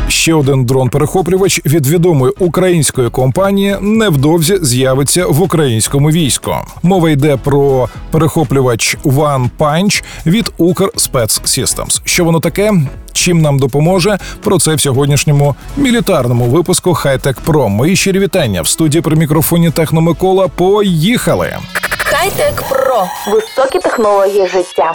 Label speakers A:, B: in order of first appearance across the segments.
A: Ще один дрон-перехоплювач від відомої української компанії невдовзі з'явиться в українському війську. Мова йде про перехоплювач One Punch від Укрспецсістемс. Що воно таке? Чим нам допоможе? Про це в сьогоднішньому мілітарному випуску Хай-Тек Про. Мої щирі вітання. В студії при мікрофоні Техно Микола. Поїхали!
B: Хай-Тек Про. Високі технології життя.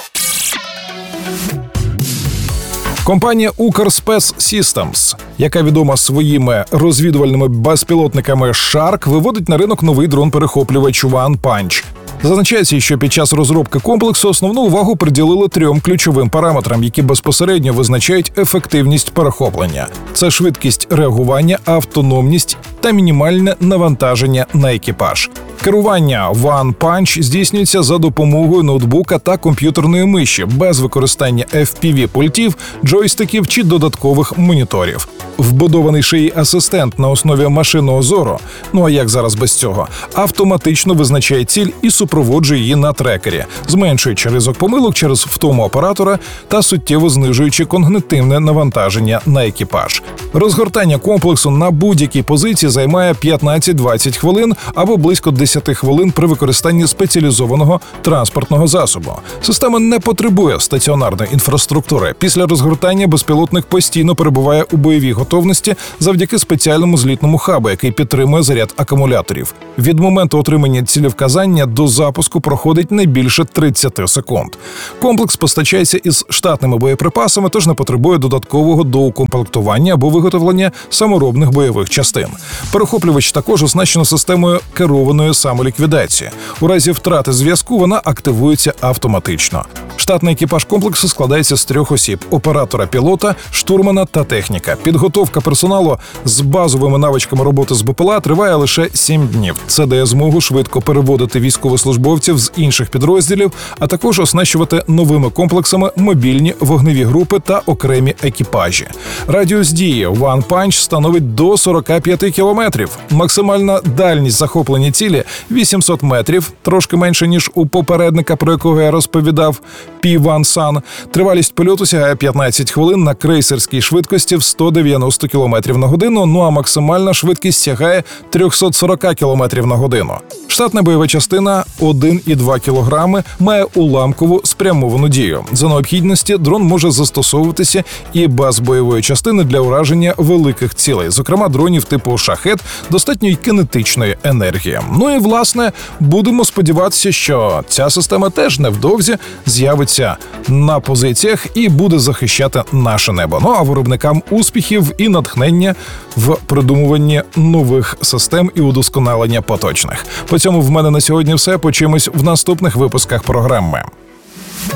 A: Компанія Укрспецсістемс, яка відома своїми розвідувальними безпілотниками Shark, виводить на ринок новий дрон-перехоплювач One Punch. Зазначається, що під час розробки комплексу основну увагу приділили 3 ключовим параметрам, які безпосередньо визначають ефективність перехоплення. Це швидкість реагування, автономність та мінімальне навантаження на екіпаж. Керування One Punch здійснюється за допомогою ноутбука та комп'ютерної миші, без використання FPV-пультів, джойстиків чи додаткових моніторів. Вбудований шиї асистент на основі машинного зору, ну а як зараз без цього, автоматично визначає ціль і супроводжує її на трекері, зменшуючи ризик помилок через втому оператора та суттєво знижуючи когнітивне навантаження на екіпаж. Розгортання комплексу на будь-якій позиції займає 15-20 хвилин або близько 10 хвилин при використанні спеціалізованого транспортного засобу. Система не потребує стаціонарної інфраструктури. Після розгортання безпілотник постійно перебуває у бойовій готовності завдяки спеціальному злітному хабу, який підтримує заряд акумуляторів. Від моменту отримання цілевказання до запуску проходить не більше 30 секунд. Комплекс постачається із штатними боєприпасами, тож не потребує додаткового доукомплектування або виготовлення саморобних бойових частин. Перехоплювач також оснащено системою керованої самоліквідації. У разі втрати зв'язку вона активується автоматично. Штатний екіпаж комплексу складається з 3 осіб – оператора, пілота, штурмана та техніка. Підготовка персоналу з базовими навичками роботи з БПЛА триває лише 7 днів. Це дає змогу швидко переводити військовослужбовців з інших підрозділів, а також оснащувати новими комплексами мобільні вогневі групи та окремі екіпажі. Радіус дії One Punch становить до 45 кілометрів. Максимальна дальність захоплення цілі – 800 метрів, трошки менше, ніж у попередника, про якого я розповідав, P1 Sun. Тривалість польоту сягає 15 хвилин на крейсерській швидкості в 190 км на годину, ну а максимальна швидкість сягає 340 км на годину. Штатна бойова частина 1,2 кг має уламкову спрямовану дію. За необхідності дрон може застосовуватися і без бойової частини для ураження великих цілей, зокрема дронів типу «Шахед», достатньої кинетичної енергії. Ну і, власне, будемо сподіватися, що ця система теж невдовзі з'явиться на позиціях і буде захищати наше небо. Ну а виробникам успіхів і натхнення в придумуванні нових систем і удосконалення поточних. По цьому в мене на сьогодні все. Почуємось в наступних випусках програми.